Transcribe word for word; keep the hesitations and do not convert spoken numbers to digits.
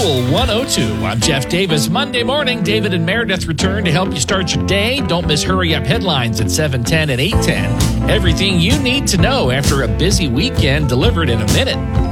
Cool one oh two. I'm Jeff Davis. Monday morning, David and Meredith return to help you start your day. Don't miss Hurry Up headlines at seven ten and eight ten. Everything you need to know after a busy weekend delivered in a minute.